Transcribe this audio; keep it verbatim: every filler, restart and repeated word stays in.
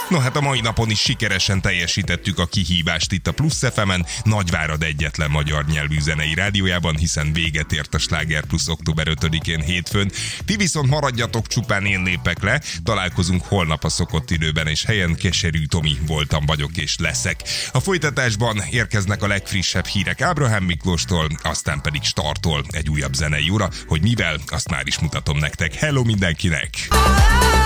No hát a mai napon is sikeresen teljesítettük a kihívást itt a Plusz ef emen, Nagyvárad egyetlen magyar nyelvű zenei rádiójában, hiszen véget ért a Sláger Plusz október ötödikén hétfőn. Ti viszont maradjatok, csupán én lépek le, találkozunk holnap a szokott időben és helyen. Keserű Tomi voltam, vagyok és leszek. A folytatásban érkeznek a legfrissebb hírek Ábrahám Miklóstól, aztán pedig startol egy újabb zenei óra, hogy mivel, azt már is mutatom nektek. Hello mindenkinek!